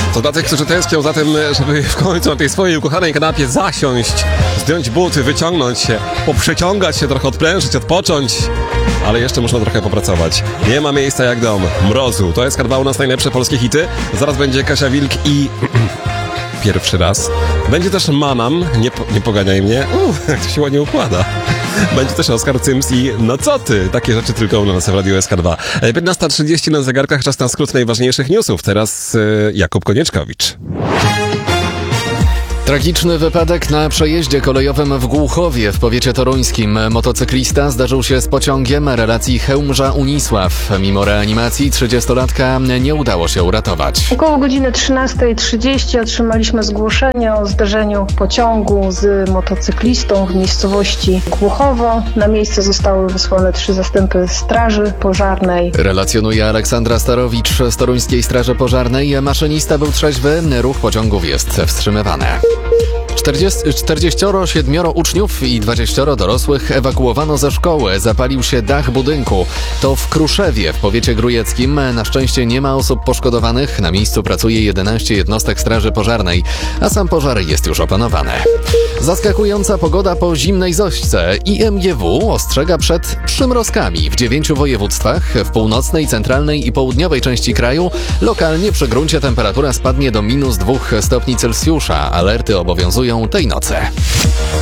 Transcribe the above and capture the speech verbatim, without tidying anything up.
To dla tych, którzy tęsknią za tym, żeby w końcu na tej swojej ukochanej kanapie zasiąść, zdjąć buty, wyciągnąć się, poprzeciągać się, trochę odprężyć, odpocząć. Ale jeszcze można trochę popracować. Nie ma miejsca jak dom. Mrozu. To jest K dwa u nas najlepsze polskie hity. Zaraz będzie Kasia Wilk i... Pierwszy raz. Będzie też Manam. Nie, po, nie poganiaj mnie. Uff, jak to się ładnie układa. Będzie też Oskar Cyms i no co ty? Takie rzeczy tylko u nas w Radiu S K dwa. piętnasta trzydzieści na zegarkach, czas na skrót najważniejszych newsów. Teraz yy, Jakub Konieczkowicz. Tragiczny wypadek na przejeździe kolejowym w Głuchowie w powiecie toruńskim. Motocyklista zdarzył się z pociągiem relacji Chełmża-Unisław. Mimo reanimacji trzydziestolatka nie udało się uratować. Około godziny trzynastej trzydzieści otrzymaliśmy zgłoszenie o zdarzeniu pociągu z motocyklistą w miejscowości Głuchowo. Na miejsce zostały wysłane trzy zastępy straży pożarnej. Relacjonuje Aleksandra Starowicz z Toruńskiej Straży Pożarnej. Maszynista był trzeźwy, ruch pociągów jest wstrzymywany. czterdzieści siedem uczniów i dwadzieścia dorosłych ewakuowano ze szkoły. Zapalił się dach budynku. To w Kruszewie w powiecie grójeckim. Na szczęście nie ma osób poszkodowanych. Na miejscu pracuje jedenaście jednostek straży pożarnej, a sam pożar jest już opanowany. Zaskakująca pogoda po zimnej zośce. I M G W ostrzega przed przymrozkami w dziewięciu województwach. W północnej, centralnej i południowej części kraju lokalnie przy gruncie temperatura spadnie do minus dwóch stopni Celsjusza. Alerty obowiązują tej nocy.